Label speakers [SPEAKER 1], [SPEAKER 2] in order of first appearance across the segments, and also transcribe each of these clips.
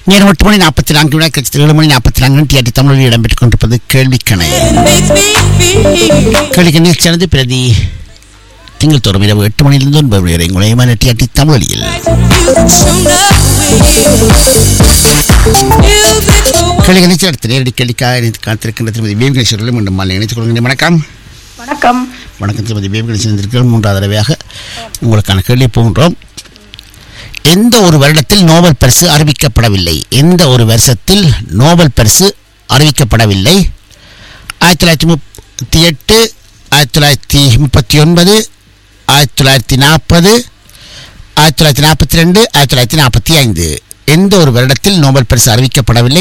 [SPEAKER 1] நேரம் 8:44 கட்சி 7:44 டிஆர்டி தமிழில் இடம்பெற்றுக் கொண்டிருப்பது கேள்விக்கணை. கேள்விக்கணை சேர்ந்து பிரதி திங்கள் தோறும் இரவு 8 மணியிலிருந்து 9 மணி வரை உங்களுடைய டிஆர்டி தமிழில் கேள்விக்கணை சேர்த்து நேரடி கேள்விக்காக காத்திருக்கின்ற திருமதி வேவிகணேஸ்வரர்களை மீண்டும் மாலை இணைத்துக் கொள்கிறேன். வணக்கம்.
[SPEAKER 2] வணக்கம்.
[SPEAKER 1] வணக்கம் திருமதி வேவிகணேஸ்வரர். மூன்றாவது தடவையாக உங்களுக்கான கேள்வி போன்றோம். எந்த ஒரு வருடத்தில் நோபல் பரிசு அறிவிக்கப்படவில்லை? எந்த ஒரு வருஷத்தில் நோபல் பரிசு அறிவிக்கப்படவில்லை? 1938, 1939, 1940, 1942, 1945. எந்த ஒரு வருடத்தில் நோபல் பரிசு அறிவிக்கப்படவில்லை?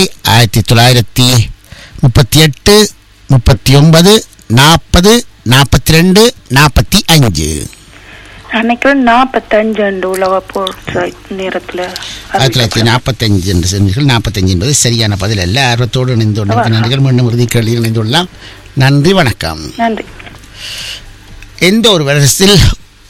[SPEAKER 1] 1938, 39, 40, 42, 45.
[SPEAKER 2] நினைக்கிறேன் 45 உலக போர் நேரத்தில்
[SPEAKER 1] 1945 என்று சொன்னீர்கள். 45 என்பது சரியான பதில் அல்ல. ஆர்வத்தோடு இணைந்து நன்றிகள். மீண்டும் இறுதி கேள்வியில் இணைந்து கொள்ளலாம். நன்றி, வணக்கம்.
[SPEAKER 2] நன்றி.
[SPEAKER 1] எந்த ஒரு வருடத்தில்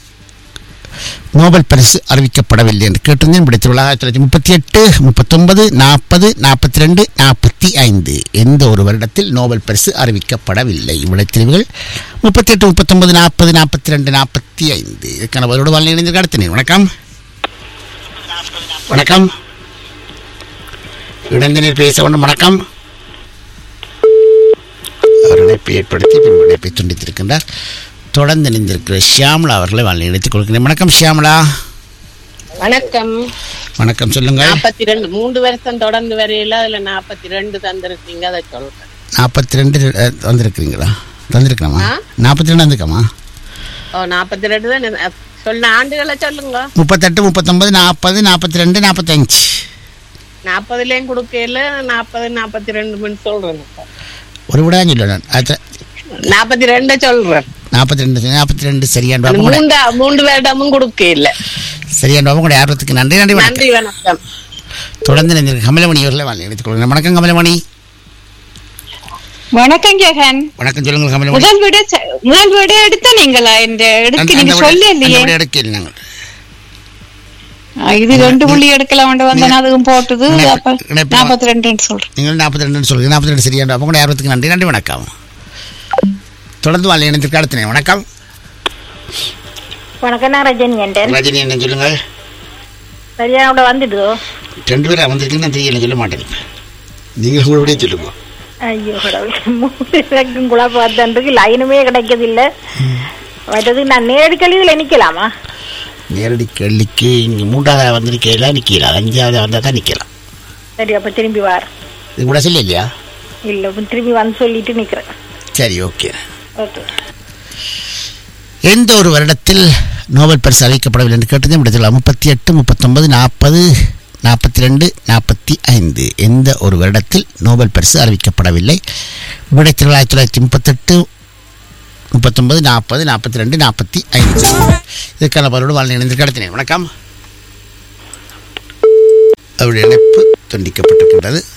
[SPEAKER 1] நோபல் பரிசு அறிவிக்கப்படவில்லை என்று கேட்டிருந்தேன். விடைத்திருவிழா 1938, 39, 40, 42, 45. எந்த ஒரு வருடத்தில் நோபல் பரிசு அறிவிக்கப்படவில்லை? விடைத்திருவுகள் 38, 39, 40, 42, 45. இதுக்கான பதிலோடு வாழ்க்கை இணைந்து கடத்தினேன். வணக்கம். வணக்கம். இணைந்தனர் பேச வேண்டும். வணக்கம். அவர் இணைப்பை ஏற்படுத்தி பின் இணைப்பை துண்டித்திருக்கின்றார். தொடர்ந்து இணைந்திருக்கிற ஷியாமலா அவர்களை வாழ்க்கை இணைத்துக் கொள்கிறேன். வணக்கம் ஷியாமலா.
[SPEAKER 3] வணக்கம்.
[SPEAKER 1] வணக்கம், சொல்லுங்க.
[SPEAKER 3] 42 3 வருஷம் தொடர்ந்து வரையில அதுல 42 தந்திருக்கீங்க, அதை சொல்றேன்.
[SPEAKER 1] 42 வந்திருக்கிறீங்களா? தந்திருக்கலாமா? 42 வந்திருக்காமா?
[SPEAKER 3] 42 தான் சொன்ன ஆண்டுகளை சொல்லுங்க.
[SPEAKER 1] 38, 39, 40, 42, 45.
[SPEAKER 3] 40லயும் கொடுக்கல. 40, 42 சொல்றேன்.
[SPEAKER 1] ஒரு விட சொல்லணும்.
[SPEAKER 3] 42 சொல்றேன்.
[SPEAKER 1] 42 சரியான
[SPEAKER 3] 3 வருடமும் கொடுக்கல.
[SPEAKER 1] சரியான உங்களுடைய ஆர்வத்துக்கு நன்றி. நன்றி,
[SPEAKER 3] நன்றி, வணக்கம்.
[SPEAKER 1] தொடர்ந்து கமலமணி அவர்களை வாழ்க்கை எடுத்துக் கொள்கிறேன். வணக்கம் கமலமணி.
[SPEAKER 4] வணக்கம் ஜெகன்.
[SPEAKER 1] வணக்கம், சொல்லுங்கள் கமலமணி.
[SPEAKER 4] முதல் வீடு எடுத்த நீங்களா? நீங்க சொல்லலையே.
[SPEAKER 1] எடுக்கல நாங்கள்.
[SPEAKER 4] இது 2 புள்ளி எடுக்கலாம் வந்தா அதுவும் போட்டுது. 42 சொல்றேன்.
[SPEAKER 1] நீங்கள் 42 சொல்லுங்க. 42 சரியான உங்களுடைய ஆர்வத்துக்கு நன்றி. நன்றி, வணக்கம். தொடர்ந்து வாழ்க்கை இணைந்திருக்க அடுத்த வணக்கம்.
[SPEAKER 2] வணக்கம். நான் ரஜினி.
[SPEAKER 1] ரஜினி என்ன சொல்லுங்க.
[SPEAKER 2] சரியான வந்துட்டு
[SPEAKER 1] 2 பேர் வந்திருக்கு. நான் தெரியல, சொல்ல மாட்டேன். நீங்கள் உங்களுடைய சொல்லுங்க.
[SPEAKER 2] ஐயோ கடவுள், குழப்பத்துக்கு லைனுமே கிடைக்கதில்லை. மற்றது நான் நேரடி கேள்வியில் நிற்கலாமா?
[SPEAKER 1] நேரடி கேள்விக்கு இங்கே 3வது வந்திருக்கல நிற்கலாம். 5வது வந்தால் தான் நிற்கலாம்.
[SPEAKER 2] சரி, அப்போ திரும்பி வார.
[SPEAKER 1] இது கூட சொல்ல இல்லையா?
[SPEAKER 2] இல்லை, திரும்பி வந்து சொல்லிட்டு நிற்கிறேன்.
[SPEAKER 1] சரி, ஓகே.
[SPEAKER 2] ஓகே.
[SPEAKER 1] எந்த ஒரு வருடத்தில் நோபல் பரிசு அறிவிக்கப்படவில்லை என்று கேட்டதே விடத்தில் 38, 39, 40, 42, 45. எந்த ஒரு வருடத்தில் நோபல் பரிசு அறிவிக்கப்படவில்லை? விடத்தில் 1938, 39, 40, 42, 45. இதுக்கான பதிலோடு வாழ்க்கை இணைந்து கடத்தினேன். வணக்கம். அவருடைய இணைப்பு துண்டிக்கப்பட்டிருக்கின்றது.